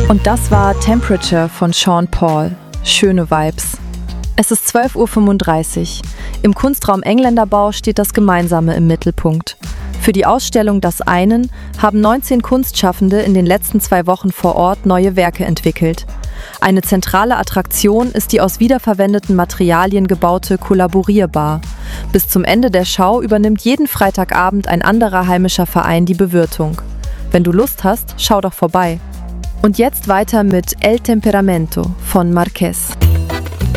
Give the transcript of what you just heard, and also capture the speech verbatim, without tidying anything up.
Und das war Temperature von Sean Paul. Schöne Vibes. Es ist zwölf Uhr fünfunddreißig. Im Kunstraum Engländerbau steht das Gemeinsame im Mittelpunkt. Für die Ausstellung Das Einen haben neunzehn Kunstschaffende in den letzten zwei Wochen vor Ort neue Werke entwickelt. Eine zentrale Attraktion ist die aus wiederverwendeten Materialien gebaute Kollaborierbar. Bis zum Ende der Schau übernimmt jeden Freitagabend ein anderer heimischer Verein die Bewirtung. Wenn du Lust hast, schau doch vorbei. Und jetzt weiter mit El Temperamento von Marquez.